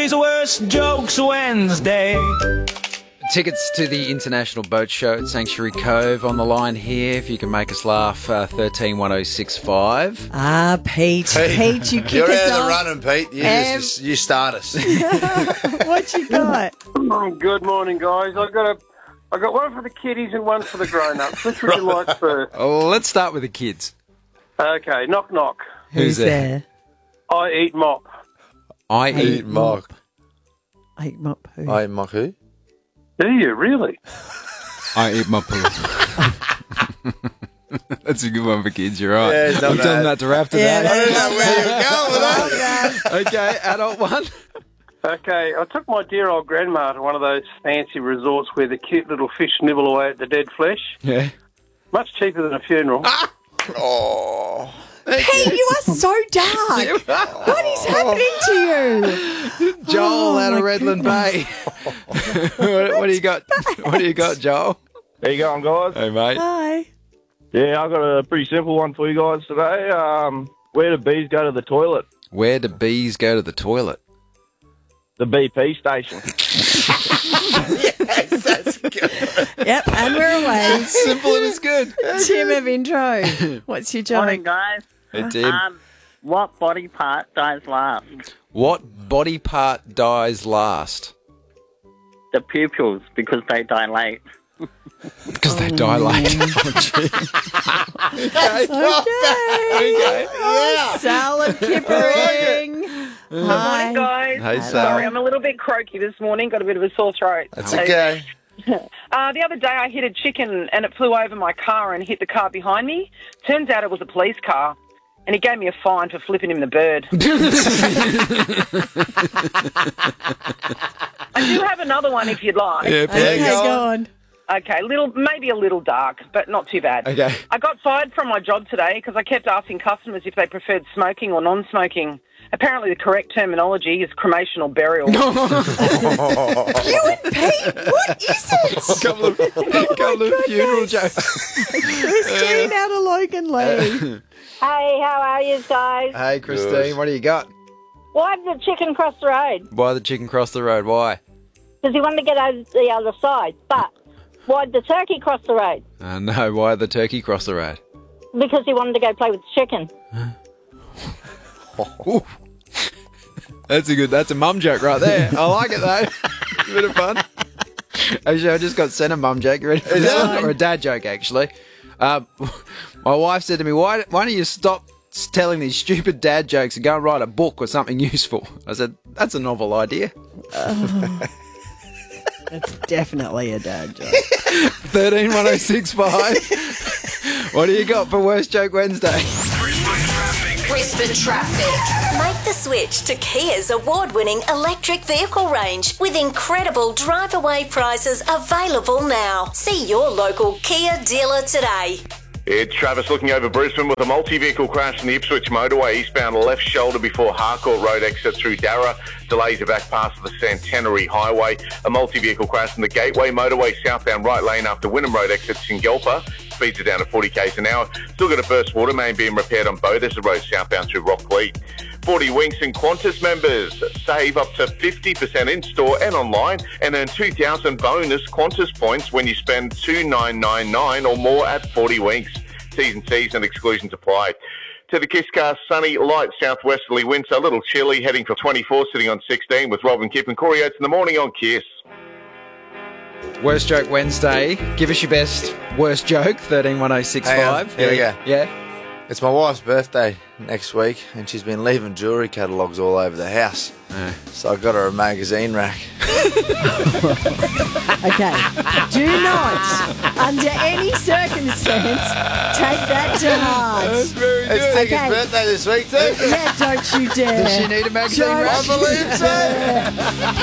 Today's Worst Jokes Wednesday. Tickets to the International Boat Show at Sanctuary Cove on the line here. If you can make us laugh, 131065. Pete, you kick You're us out of off. the running, Pete. You start us. What you got? Good morning, guys. I got one for the kiddies and one for the grown-ups. Which would you like first? Oh, let's start with the kids. Okay, knock knock. Who's there? I eat mop. I Eat mock. I eat mop. Who? I mock who? Do you really? I eat my poo. That's a good one for kids, you're right. Yeah, it's not I'm telling that to Raph today. I don't know where you're going with that. Okay, adult one. Okay, I took my dear old grandma to one of those fancy resorts where the cute little fish nibble away at the dead flesh. Yeah. Much cheaper than a funeral. Oh. Pete, you are so dark. What is happening to you? Joel out of my Redland Bay. What do you got? What do you got, Joel? How you going, guys? Hey, mate. Hi. Yeah, I've got a pretty simple one for you guys today. Where do bees go to the toilet? Where do bees go to the toilet? The BP station. Yes, that's good. Yep, and we're away. Simple and it's good. Tim of intro. What's your Morning, joke? guys. Hey, Tim. What body part dies last? What body part dies last? The pupils, because they dilate. Because they dilate. Okay. Yeah. Salad kippering. Hi. Morning, guys. Hey, Hello. Sorry, Sal. I'm a little bit croaky this morning. Got a bit of a sore throat. That's okay. The other day I hit a chicken and it flew over my car and hit the car behind me. Turns out it was a police car. And he gave me a fine for flipping him the bird. I do have another one if you'd like. Yeah, Okay, please. go on. Okay, maybe a little dark, but not too bad. Okay. I got fired from my job today because I kept asking customers if they preferred smoking or non-smoking. Apparently the correct terminology is cremation or burial. You and Pete, what is it? Couple of funeral jokes. Christine out of Logan Lee. Hey, how are you guys? Hey, Christine, what do you got? Why did the chicken cross the road? Why the chicken cross the road? Why? Because he wanted to get over the other side. But why did the turkey cross the road? No, why the turkey cross the road? Because he wanted to go play with the chicken. That's a mum joke right there. I like it though. A bit of fun. Actually, I just got sent a mum joke. You ready for this one? Or a dad joke, actually. My wife said to me, why don't you stop telling these stupid dad jokes and go and write a book or something useful? I said, that's a novel idea. That's definitely a dad joke. 131065. What do you got for Worst Joke Wednesday? Brisbane Traffic. Make the switch to Kia's award-winning electric vehicle range with incredible drive-away prices available now. See your local Kia dealer today. It's Travis looking over Brisbane with a multi-vehicle crash in the Ipswich motorway, eastbound left shoulder before Harcourt Road exit through Darra. Delays are back past the Centenary Highway. A multi-vehicle crash in the Gateway motorway, southbound right lane after Wynnum Road exit Singalpa. Speeds are down to 40 k's an hour. Still got a burst water main being repaired on Bothers Road southbound through Rockleigh. 40 Winks and Qantas members save up to 50% in-store and online and earn 2,000 bonus Qantas points when you spend $2,999 or more at 40 Winks. T's and C's and exclusions apply. To the Kiss Car, sunny, light southwesterly winds, a little chilly, heading for 24, sitting on 16 with Robin Kipp and Corey Oates in the morning on Kiss. Worst Joke Wednesday. Give us your best worst joke, 131065. Here we go. Yeah. It's my wife's birthday next week, and she's been leaving jewellery catalogues all over the house. So I got her a magazine rack. Okay. Do not, under any circumstance, take that to heart. That's very good. It's Tigger's Okay. birthday this week too. Yeah, don't you dare. Does she need a magazine Don't rack? I believe so.